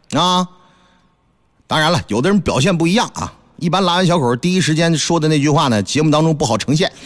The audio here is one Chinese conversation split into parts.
啊。当然了，有的人表现不一样啊。一般拉完小口第一时间说的那句话呢，节目当中不好呈现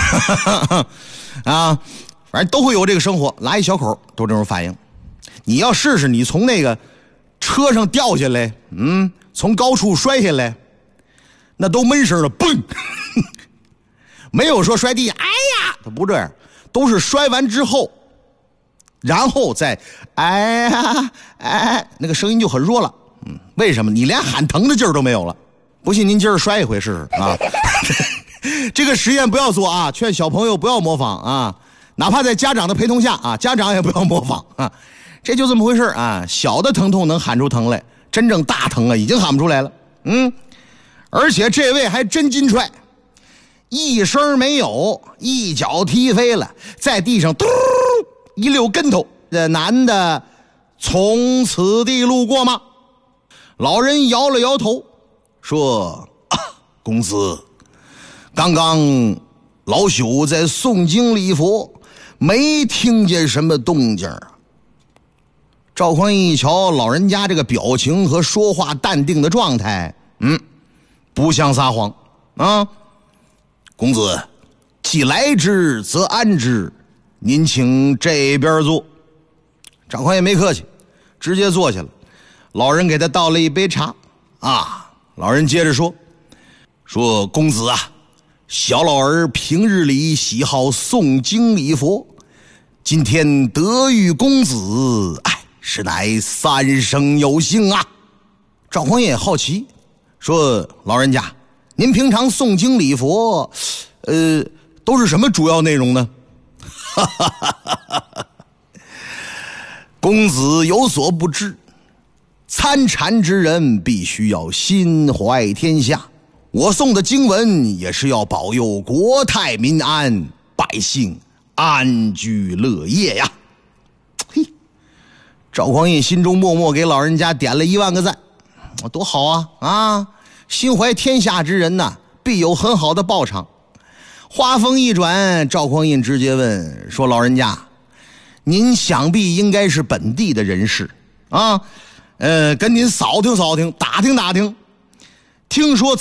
啊。反正都会有这个生活，拉一小口都这种反应。你要试试，你从那个车上掉下来，从高处摔下来，那都闷声了，嘣，没有说摔地下，哎呀，他不这样，都是摔完之后，然后再哎呀哎，那个声音就很弱了。为什么？你连喊疼的劲儿都没有了。不信您今儿摔一回试试啊！这个实验不要做啊，劝小朋友不要模仿啊，哪怕在家长的陪同下啊，家长也不要模仿啊。这就这么回事啊，小的疼痛能喊出疼来，真正大疼啊已经喊不出来了。而且这位还真金踹，一声没有，一脚踢飞了，在地上嘟一溜跟头。这男的从此地路过吗？老人摇了摇头说，公子，刚刚老朽在诵经礼佛，没听见什么动静啊。赵匡胤一瞧老人家这个表情和说话淡定的状态，不像撒谎啊。公子既来之则安之，您请这边坐。赵匡胤没客气，直接坐下了。老人给他倒了一杯茶啊。老人接着说公子啊，小老儿平日里喜好诵经礼佛，今天得遇公子，实乃三生有幸啊。赵匡胤也好奇，说老人家，您平常诵经礼佛，都是什么主要内容呢？公子有所不知，参禅之人必须要心怀天下，我诵的经文也是要保佑国泰民安，百姓安居乐业呀。嘿，赵匡胤心中默默给老人家点了10000个赞，多好啊！心怀天下之人呐，必有很好的报偿。话锋一转，赵匡胤直接问说：“老人家，您想必应该是本地的人士啊，跟您扫听扫听，打听打听，听说